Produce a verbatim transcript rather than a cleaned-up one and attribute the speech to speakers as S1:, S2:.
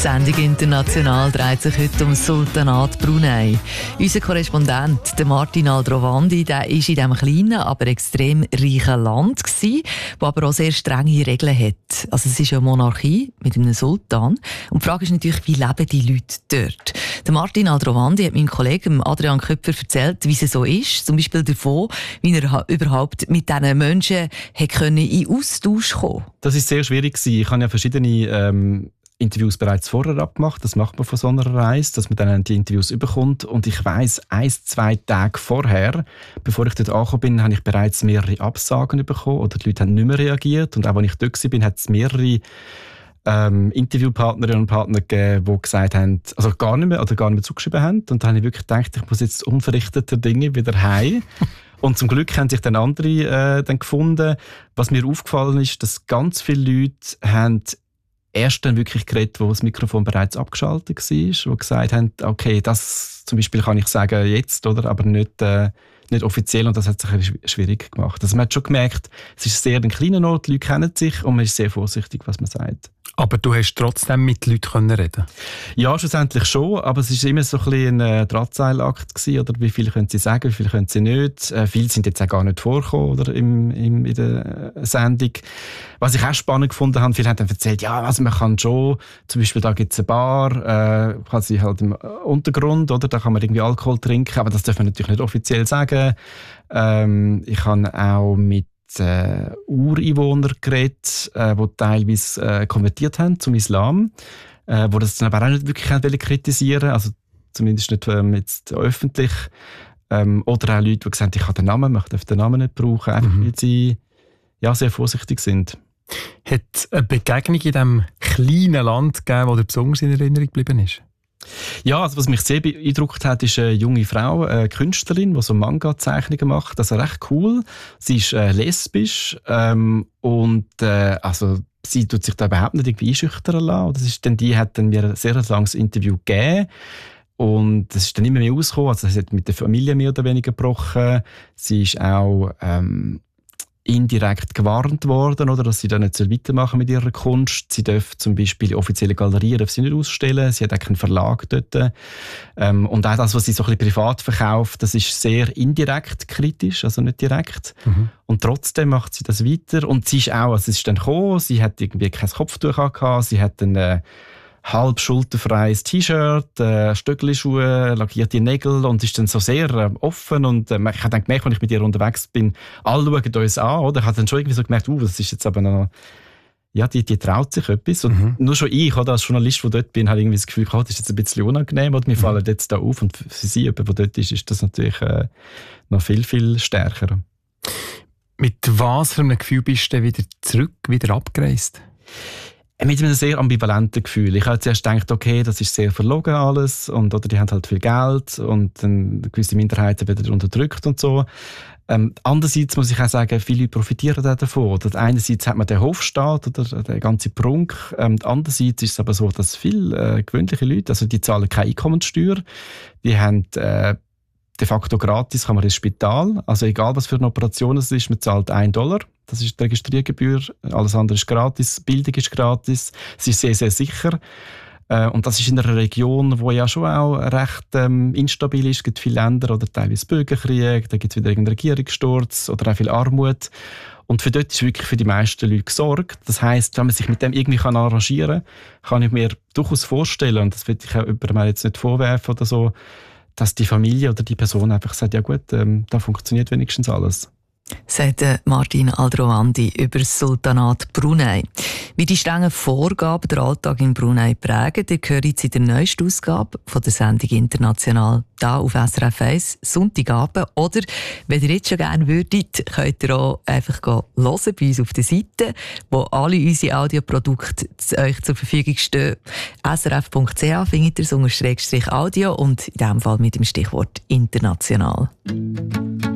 S1: Sendung International dreht sich heute um das Sultanat Brunei. Unser Korrespondent, der Martin Aldrovandi, der war in diesem kleinen, aber extrem reichen Land, das aber auch sehr strenge Regeln hat. Also es ist eine Monarchie mit einem Sultan. Und die Frage ist natürlich, wie leben die Leute dort? Der Martin Aldrovandi hat meinem Kollegen Adrian Köpfer erzählt, wie es so ist. Zum Beispiel davon, wie er überhaupt mit diesen Menschen in Austausch kommen konnte.
S2: Das war sehr schwierig. Ich habe ja verschiedene ähm, Interviews bereits vorher abgemacht. Das macht man von so einer Reise, dass man dann die Interviews überkommt. Und ich weiss, ein, zwei Tage vorher, bevor ich dort angekommen bin, habe ich bereits mehrere Absagen bekommen oder die Leute haben nicht mehr reagiert. Und auch als ich dort war, hat es mehrere ähm, Interviewpartnerinnen und Partner gegeben, die gesagt haben, also gar nicht mehr, oder gar nicht mehr zugeschrieben haben. Und da habe ich wirklich gedacht, ich muss jetzt unverrichteter Dinge wieder heim. Und zum Glück haben sich dann andere äh, dann gefunden. Was mir aufgefallen ist, dass ganz viele Leute haben erst dann wirklich geredet, wo das Mikrofon bereits abgeschaltet war, die gesagt haben, okay, das zum Beispiel kann ich sagen jetzt, oder, aber nicht, äh, nicht offiziell, und das hat sich ein bisschen schwierig gemacht. Also man hat schon gemerkt, es ist sehr ein kleiner Ort, die Leute kennen sich und man ist sehr vorsichtig, was man sagt.
S3: Aber du hast trotzdem mit Leuten können reden?
S2: Ja, schlussendlich schon, aber es war immer so ein bisschen ein äh, Drahtseilakt gewesen, oder wie viel können sie sagen, wie viel können sie nicht. Äh, viele sind jetzt auch gar nicht vorgekommen, oder, im, im, in der Sendung. Was ich auch spannend gefunden habe, viele haben dann erzählt, ja, also man kann schon, zum Beispiel da gibt es eine Bar, äh, quasi halt im Untergrund, oder, da kann man irgendwie Alkohol trinken, aber das darf man natürlich nicht offiziell sagen. Ähm, ich habe auch mit Äh, Ureinwohner geredet, äh, die teilweise äh, konvertiert haben zum Islam, äh, wo das dann aber auch nicht wirklich haben kritisieren, also zumindest nicht ähm, jetzt öffentlich. Ähm, oder auch Leute, die gesagt haben, ich habe den Namen, ich darf den Namen nicht brauchen, einfach mhm. weil sie ja, sehr vorsichtig sind.
S3: Hat es eine Begegnung in diesem kleinen Land gegeben, die dir besonders in Erinnerung geblieben ist?
S2: Ja, also was mich sehr beeindruckt hat, ist eine junge Frau, eine Künstlerin, die so Manga-Zeichnungen macht. Das ist recht cool. Sie ist äh, lesbisch ähm, und äh, also sie tut sich da überhaupt nicht irgendwie einschüchtern lassen. Das ist dann, die hat dann mir ein sehr langes Interview gegeben. Und das ist dann immer mehr rausgekommen. Also sie hat mit der Familie mehr oder weniger gebrochen. Sie ist auch ähm, indirekt gewarnt worden, oder, dass sie dann nicht weitermachen mit ihrer Kunst. Sie darf zum Beispiel offizielle Galerien darf sie nicht ausstellen. Sie hat auch keinen Verlag dort. Ähm, und auch das, was sie so ein bisschen privat verkauft, das ist sehr indirekt kritisch, also nicht direkt. Mhm. Und trotzdem macht sie das weiter. Und sie ist auch, also es ist dann gekommen, sie hat irgendwie kein Kopftuch gehabt, sie hat dann äh, halb schulterfreies T-Shirt, äh, Stöckelschuhe, lackierte Nägel und ist dann so sehr äh, offen. Und äh, ich habe dann gemerkt, wenn ich mit ihr unterwegs bin, alle schauen uns an. Oder? Ich habe dann schon irgendwie so gemerkt, uh, das ist jetzt aber noch, ja, die, die traut sich etwas. Und mhm. nur schon ich, oder, als Journalist, der dort bin, habe irgendwie das Gefühl, oh, das ist jetzt ein bisschen unangenehm und mir mhm. fallen jetzt da auf. Und für sie, jemand, der dort ist, ist das natürlich äh, noch viel, viel stärker.
S3: Mit was für einem Gefühl bist du wieder zurück, wieder abgereist?
S2: Mit einem sehr ambivalenten Gefühl. Ich habe zuerst gedacht, okay, das ist sehr verlogen alles und oder die haben halt viel Geld und dann gewisse Minderheiten werden unterdrückt und so. Ähm, andererseits muss ich auch sagen, viele Leute profitieren auch davon. Oder einerseits hat man den Hofstaat oder den ganzen Prunk. Ähm, andererseits ist es aber so, dass viele äh, gewöhnliche Leute, also die zahlen keine Einkommenssteuer, die haben äh, de facto gratis, kann man ins Spital. Also egal, was für eine Operation es ist, man zahlt einen Dollar. Das ist die Registriergebühr. Alles andere ist gratis. Bildung ist gratis. Es ist sehr, sehr sicher. Äh, und das ist in einer Region, die ja schon auch recht ähm, instabil ist. Es gibt viele Länder oder teilweise Bürgerkrieg, da gibt es wieder irgendeinen Regierungssturz oder auch viel Armut. Und für dort ist wirklich für die meisten Leute gesorgt. Das heisst, wenn man sich mit dem irgendwie kann arrangieren kann, kann ich mir durchaus vorstellen, und das will ich auch jemandem jetzt nicht vorwerfen oder so, dass die Familie oder die Person einfach sagt, ja gut, ähm, da funktioniert wenigstens alles.
S1: Sagt Martin Aldrovandi über das Sultanat Brunei. Wie die strengen Vorgaben den Alltag in Brunei prägen, ihr hört jetzt in der neuesten Ausgabe von der Sendung International da auf S R F eins, Sonntagabend. Oder, wenn ihr jetzt schon gerne würdet, könnt ihr auch einfach hören bei uns auf der Seite, wo alle unsere Audioprodukte euch zur Verfügung stehen. S R F Punkt C H findet ihr es unter Schrägstrich Audio und in diesem Fall mit dem Stichwort international.